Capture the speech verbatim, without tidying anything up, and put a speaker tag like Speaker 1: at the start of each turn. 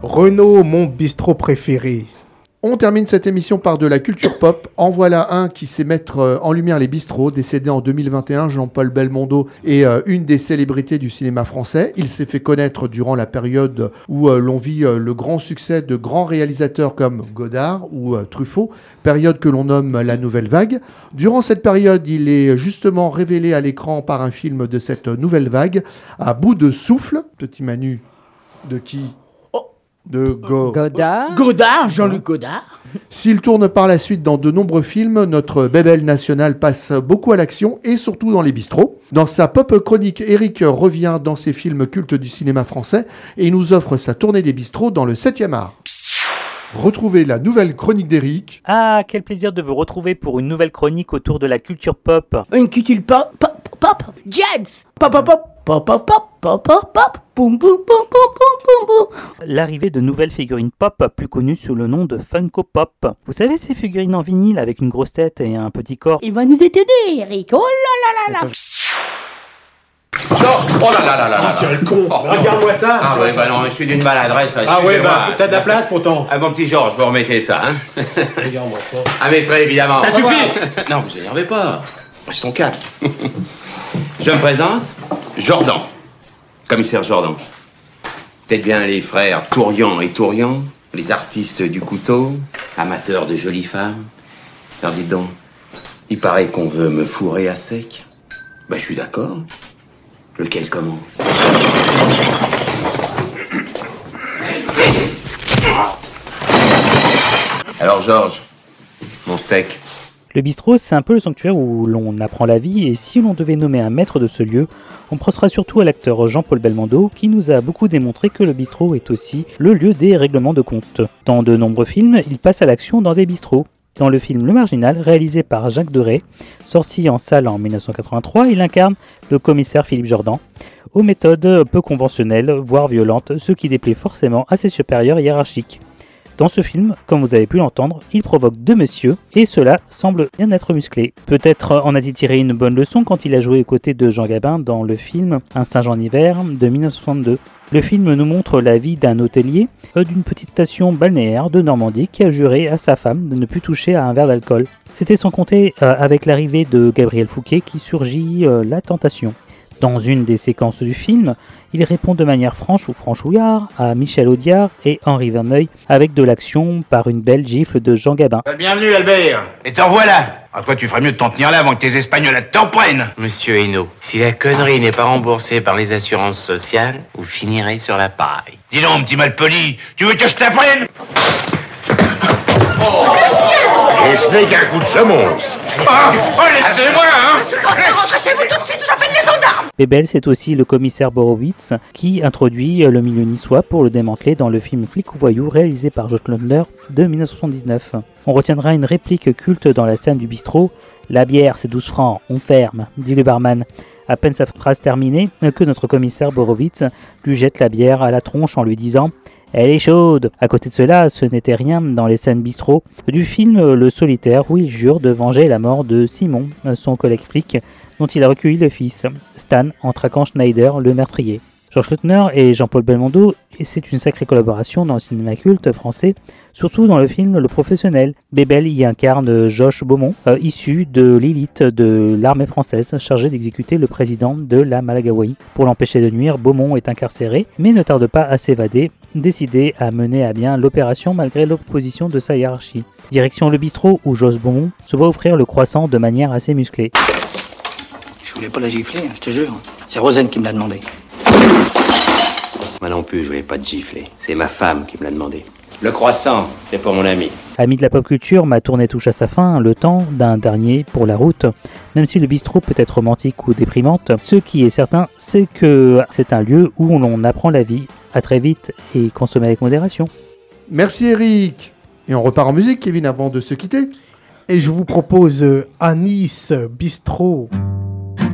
Speaker 1: Renaud, mon bistrot préféré. On termine cette émission par de la culture pop. En voilà un qui sait mettre en lumière les bistrots. Décédé en deux mille vingt et un, Jean-Paul Belmondo est euh, une des célébrités du cinéma français. Il s'est fait connaître durant la période où euh, l'on vit euh, le grand succès de grands réalisateurs comme Godard ou euh, Truffaut, période que l'on nomme la Nouvelle Vague. Durant cette période, il est justement révélé à l'écran par un film de cette Nouvelle Vague, À bout de souffle. Petit Manu, de qui ? De Go...
Speaker 2: Godard.
Speaker 3: Godard, Jean-Luc Godard.
Speaker 1: S'il tourne par la suite dans de nombreux films, notre bébelle nationale passe beaucoup à l'action et surtout dans les bistrots. Dans sa pop chronique, Eric revient dans ses films cultes du cinéma français et il nous offre sa tournée des bistrots dans le septième art. Retrouvez la nouvelle chronique d'Eric.
Speaker 4: Ah, quel plaisir de vous retrouver pour une nouvelle chronique autour de la culture pop.
Speaker 3: Une culture pop, pop, pop, jazz, pop, pop, pop, pop, pop, pop, pop, pop, pop, boum, boum, boum, boum, boum, boum.
Speaker 4: L'arrivée de nouvelles figurines pop, plus connues sous le nom de Funko Pop. Vous savez, ces figurines en vinyle avec une grosse tête et un petit corps.
Speaker 3: Il va nous aider, Eric. Oh là là là là.
Speaker 5: Georges, oh là là là là là.
Speaker 6: Ah, quel con.
Speaker 5: Oh,
Speaker 6: Regarde-moi ça.
Speaker 5: Ah ouais, bah non, je suis d'une maladresse.
Speaker 6: Ah ouais, bah, t'as de la place pourtant.
Speaker 5: Ah, mon petit Georges, vous remettez ça, hein.
Speaker 6: Regarde-moi ça.
Speaker 5: À mes frais, évidemment.
Speaker 6: Ça suffit.
Speaker 5: Non, vous énervez pas. Ils sont calmes. Je me présente, Jordan. Commissaire Jordan. Peut-être bien les frères Tourian et Tourian, les artistes du couteau, amateurs de jolies femmes. Alors dites donc, il paraît qu'on veut me fourrer à sec. Bah, je suis d'accord. Lequel commence? Alors, Georges, mon steak.
Speaker 4: Le bistrot, c'est un peu le sanctuaire où l'on apprend la vie, et si l'on devait nommer un maître de ce lieu, on pensera surtout à l'acteur Jean-Paul Belmondo, qui nous a beaucoup démontré que le bistrot est aussi le lieu des règlements de compte. Dans de nombreux films, il passe à l'action dans des bistrots. Dans le film Le Marginal, réalisé par Jacques Deray, sorti en salle en dix-neuf cent quatre-vingt-trois, il incarne le commissaire Philippe Jordan, aux méthodes peu conventionnelles, voire violentes, ce qui déplaît forcément à ses supérieurs hiérarchiques. Dans ce film, comme vous avez pu l'entendre, il provoque deux messieurs, et cela semble bien être musclé. Peut-être en a-t-il tiré une bonne leçon quand il a joué aux côtés de Jean Gabin dans le film Un singe en hiver de dix-neuf cent soixante-deux. Le film nous montre la vie d'un hôtelier d'une petite station balnéaire de Normandie qui a juré à sa femme de ne plus toucher à un verre d'alcool. C'était sans compter euh, avec l'arrivée de Gabriel Fouquet qui surgit euh, la tentation. Dans une des séquences du film, il répond de manière franche ou franchouillard à Michel Audiard et Henri Verneuil avec de l'action par une belle gifle de Jean Gabin.
Speaker 7: Bienvenue Albert. Et t'en voilà. Ah toi tu ferais mieux de t'en tenir là avant que tes Espagnols t'en prennent.
Speaker 8: Monsieur Hainaut, si la connerie n'est pas remboursée par les assurances sociales, vous finirez sur la paille.
Speaker 7: Dis donc petit malpoli, tu veux que je t'apprenne? Oh.
Speaker 6: Et ce n'est qu'un coup de semonce.
Speaker 7: Ah, oh laissez-moi hein.
Speaker 3: Rentrez chez vous tout de suite, j'appelle les gendarmes.
Speaker 4: Bébel, c'est aussi le commissaire Borowitz qui introduit le milieu niçois pour le démanteler dans le film Flic ou voyou réalisé par Josh Lundler de dix-neuf cent soixante-dix-neuf. On retiendra une réplique culte dans la scène du bistrot. La bière c'est douze francs, on ferme, dit le barman. À peine sa phrase terminée que notre commissaire Borowitz lui jette la bière à la tronche en lui disant « Elle est chaude !» À côté de cela, ce n'était rien dans les scènes bistrot du film Le Solitaire où il jure de venger la mort de Simon, son collègue flic, dont il a recueilli le fils, Stan, en traquant Schneider, le meurtrier. Georges Lautner et Jean-Paul Belmondo, et c'est une sacrée collaboration dans le cinéma culte français, surtout dans le film Le Professionnel. Bébel y incarne Josh Beaumont, euh, issu de l'élite de l'armée française, chargé d'exécuter le président de la Malagawie. Pour l'empêcher de nuire, Beaumont est incarcéré, mais ne tarde pas à s'évader, décidé à mener à bien l'opération malgré l'opposition de sa hiérarchie. Direction le bistrot où Josh Beaumont se voit offrir le croissant de manière assez musclée.
Speaker 9: Je voulais pas la gifler, je te jure. C'est Rosen qui me l'a demandé.
Speaker 8: Moi non plus, je voulais pas te gifler. C'est ma femme qui me l'a demandé. Le croissant, c'est pour mon ami.
Speaker 4: Amis de la pop culture, ma tournée touche à sa fin, le temps d'un dernier pour la route. Même si le bistrot peut être romantique ou déprimante, ce qui est certain, c'est que c'est un lieu où l'on apprend la vie. À très vite et consommez avec modération.
Speaker 1: Merci Eric. Et on repart en musique, Kevin, avant de se quitter.
Speaker 2: Et je vous propose Anis Bistrot.